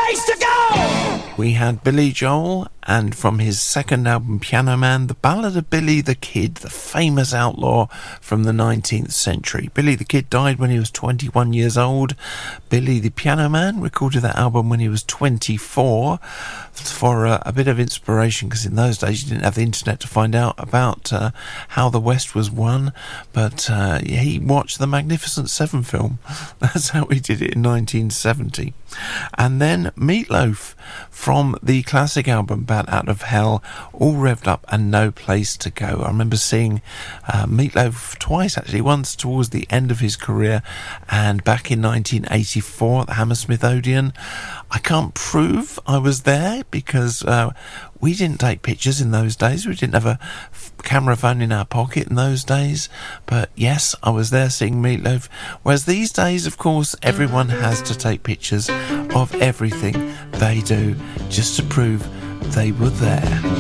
place to go! We had Billy Joel, and from his second album Piano Man, The Ballad of Billy the Kid, the famous outlaw from the 19th century. Billy the Kid died when he was 21 years old. Billy the Piano Man recorded that album when he was 24 for a bit of inspiration, because in those days you didn't have the internet to find out about how the West was won, but he watched the Magnificent Seven film. That's how he did it in 1970. And then Meatloaf from the classic album Bat Out of Hell, All Revved Up and No Place to Go. I remember seeing Meatloaf twice, actually, once towards the end of his career and back in 1984 at the Hammersmith Odeon. I can't prove I was there because we didn't take pictures in those days. We didn't have a camera phone in our pocket in those days. But yes, I was there seeing Meatloaf. Whereas these days, of course, everyone has to take pictures of everything they do just to prove they were there.